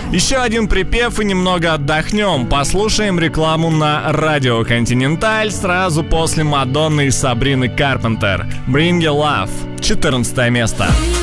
Еще один припев и немного отдохнем. Послушаем рекламу на Радио Континенталь сразу после Мадонны и Сабрины Карпентер. Bring Your Love. 14 место.